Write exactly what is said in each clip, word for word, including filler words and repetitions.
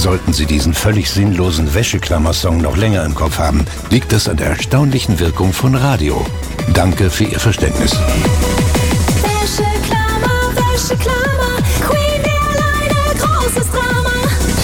Sollten Sie diesen völlig sinnlosen Wäscheklammer-Song noch länger im Kopf haben, liegt es an der erstaunlichen Wirkung von Radio. Danke für Ihr Verständnis. Wäscheklammer, Wäscheklammer, Queen Airline, großes Drama.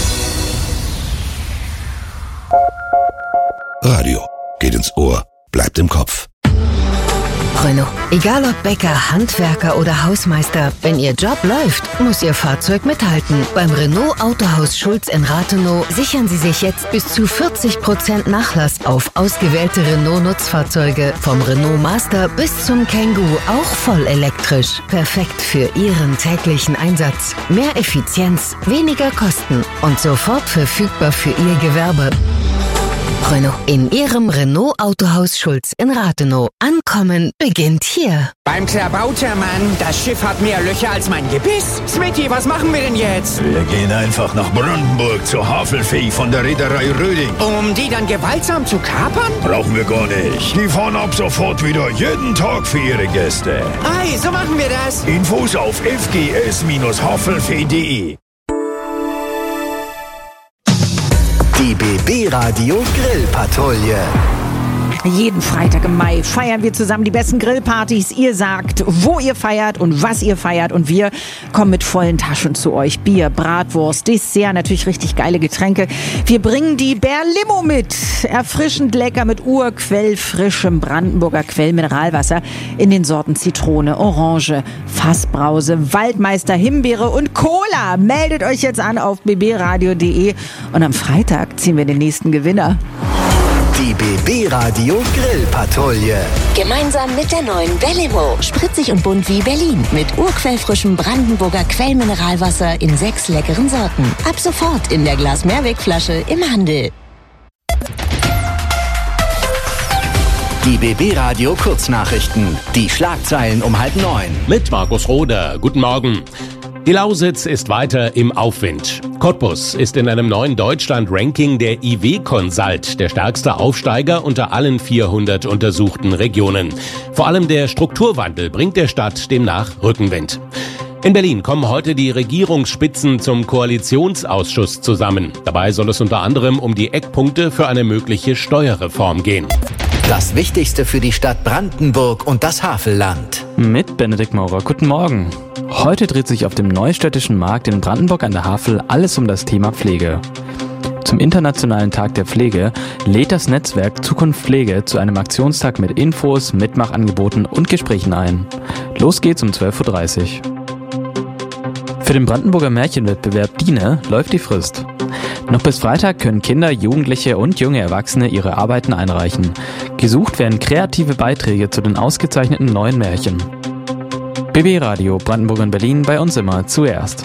Radio geht ins Ohr, bleibt im Kopf. Renault. Egal ob Bäcker, Handwerker oder Hausmeister, wenn Ihr Job läuft, muss Ihr Fahrzeug mithalten. Beim Renault Autohaus Schulz in Rathenow sichern Sie sich jetzt bis zu vierzig Prozent Nachlass auf ausgewählte Renault-Nutzfahrzeuge. Vom Renault Master bis zum Kangoo, auch voll elektrisch. Perfekt für Ihren täglichen Einsatz. Mehr Effizienz, weniger Kosten und sofort verfügbar für Ihr Gewerbe. Renault. In Ihrem Renault Autohaus Schulz in Rathenow. Ankommen beginnt hier. Beim Klabautermann, das Schiff hat mehr Löcher als mein Gebiss. Smitty, was machen wir denn jetzt? Wir gehen einfach nach Brandenburg zur Havelfee von der Reederei Röding. Um die dann gewaltsam zu kapern? Brauchen wir gar nicht. Die fahren ab sofort wieder jeden Tag für ihre Gäste. Ei, so machen wir das. Infos auf f g s havelfee punkt de. Die B B-Radio Grillpatrouille. Jeden Freitag im Mai feiern wir zusammen die besten Grillpartys. Ihr sagt, wo ihr feiert und was ihr feiert. Und wir kommen mit vollen Taschen zu euch. Bier, Bratwurst, Dessert, natürlich richtig geile Getränke. Wir bringen die Berlimo mit. Erfrischend lecker mit urquellfrischem Brandenburger Quellmineralwasser in den Sorten Zitrone, Orange, Fassbrause, Waldmeister, Himbeere und Cola. Meldet euch jetzt an auf b b radio punkt de und am Freitag ziehen wir den nächsten Gewinner. Die B B-Radio Grillpatrouille. Gemeinsam mit der neuen Berlimo. Spritzig und bunt wie Berlin. Mit urquellfrischem Brandenburger Quellmineralwasser in sechs leckeren Sorten. Ab sofort in der Glas-Mehrwegflasche im Handel. Die B B-Radio Kurznachrichten. Die Schlagzeilen um halb neun. Mit Markus Roder. Guten Morgen. Die Lausitz ist weiter im Aufwind. Cottbus ist in einem neuen Deutschland-Ranking der I W-Consult der stärkste Aufsteiger unter allen vierhundert untersuchten Regionen. Vor allem der Strukturwandel bringt der Stadt demnach Rückenwind. In Berlin kommen heute die Regierungsspitzen zum Koalitionsausschuss zusammen. Dabei soll es unter anderem um die Eckpunkte für eine mögliche Steuerreform gehen. Das Wichtigste für die Stadt Brandenburg und das Havelland. Mit Benedikt Maurer. Guten Morgen. Heute dreht sich auf dem Neustädtischen Markt in Brandenburg an der Havel alles um das Thema Pflege. Zum Internationalen Tag der Pflege lädt das Netzwerk Zukunft Pflege zu einem Aktionstag mit Infos, Mitmachangeboten und Gesprächen ein. Los geht's um zwölf Uhr dreißig. Für den Brandenburger Märchenwettbewerb DINE läuft die Frist. Noch bis Freitag können Kinder, Jugendliche und junge Erwachsene ihre Arbeiten einreichen. Gesucht werden kreative Beiträge zu den ausgezeichneten neuen Märchen. B B-Radio Brandenburg und Berlin, bei uns immer zuerst.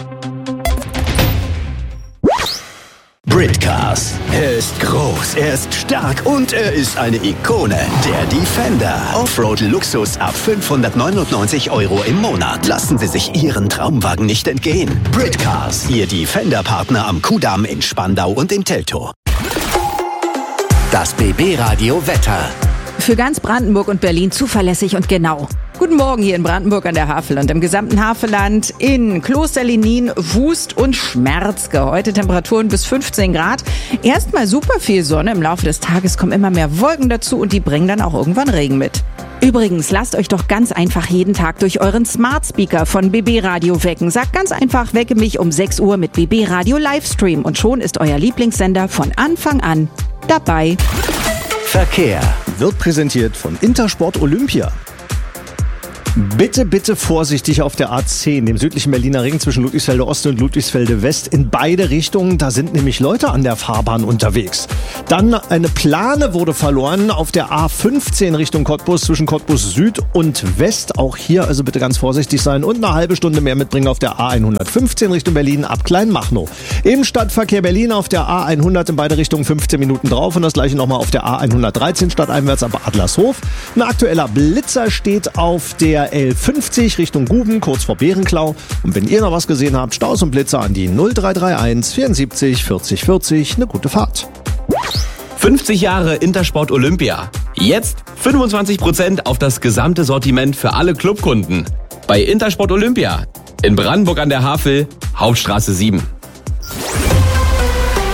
Britcars. Er ist groß, er ist stark und er ist eine Ikone. Der Defender. Offroad-Luxus ab fünfhundertneunundneunzig Euro im Monat. Lassen Sie sich Ihren Traumwagen nicht entgehen. Britcars. Ihr Defender-Partner am Kudamm in Spandau und in Teltow. Das B B-Radio Wetter. Für ganz Brandenburg und Berlin zuverlässig und genau. Guten Morgen hier in Brandenburg an der Havel und im gesamten Havelland, in Klosterlinin, Wust und Schmerzke. Heute Temperaturen bis fünfzehn Grad. Erstmal super viel Sonne. Im Laufe des Tages kommen immer mehr Wolken dazu und die bringen dann auch irgendwann Regen mit. Übrigens, lasst euch doch ganz einfach jeden Tag durch euren Smart Speaker von B B Radio wecken. Sagt ganz einfach, wecke mich um sechs Uhr mit B B Radio Livestream und schon ist euer Lieblingssender von Anfang an dabei. Verkehr wird präsentiert von Intersport Olympia. Bitte, bitte vorsichtig auf der A zehn, dem südlichen Berliner Ring zwischen Ludwigsfelde Ost und Ludwigsfelde West in beide Richtungen. Da sind nämlich Leute an der Fahrbahn unterwegs. Dann eine Plane wurde verloren auf der A fünfzehn Richtung Cottbus zwischen Cottbus Süd und West. Auch hier also bitte ganz vorsichtig sein und eine halbe Stunde mehr mitbringen auf der A hundertfünfzehn Richtung Berlin ab Kleinmachnow. Im Stadtverkehr Berlin auf der A hundert in beide Richtungen fünfzehn Minuten drauf und das gleiche nochmal auf der A hundertdreizehn stadteinwärts ab Adlershof. Ein aktueller Blitzer steht auf der L fünfzig Richtung Guben, kurz vor Bärenklau. Und wenn ihr noch was gesehen habt, Staus und Blitzer an die null drei drei eins vierundsiebzig vierzig vierzig. Eine gute Fahrt. fünfzig Jahre Intersport Olympia. Jetzt fünfundzwanzig Prozent auf das gesamte Sortiment für alle Clubkunden. Bei Intersport Olympia in Brandenburg an der Havel, Hauptstraße sieben.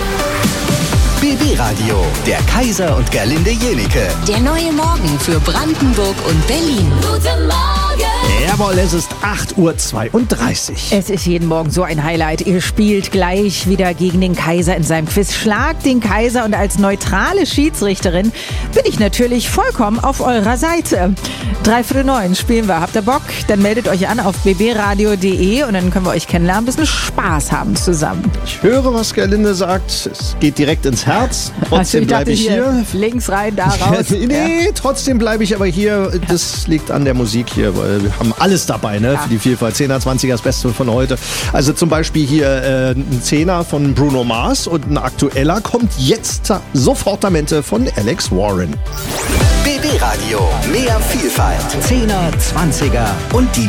B B-Radio, der Kaiser und Gerlinde Jenike. Der neue Morgen für Brandenburg und Berlin. Guten Morgen! Jawohl, es ist acht Uhr zweiunddreißig. Es ist jeden Morgen so ein Highlight. Ihr spielt gleich wieder gegen den Kaiser in seinem Quiz. Schlagt den Kaiser und als neutrale Schiedsrichterin bin ich natürlich vollkommen auf eurer Seite. Dreiviertel neun spielen wir. Habt ihr Bock? Dann meldet euch an auf b b radio punkt d e und dann können wir euch kennenlernen, ein bisschen Spaß haben zusammen. Ich höre, was Gerlinde sagt. Es geht direkt ins Herz. Trotzdem bleibe ich hier. Links rein, da raus. nee, ja. Trotzdem bleibe ich aber hier. Das liegt an der Musik hier, weil wir haben alles dabei, ne? Ja. Für die Vielfalt. Zehner, zwanziger, das Beste von heute. Also zum Beispiel hier äh, ein Zehner von Bruno Mars und ein aktueller kommt jetzt Sofortamente von Alex Warren. B B-Radio, mehr Vielfalt. Zehner, zwanziger und die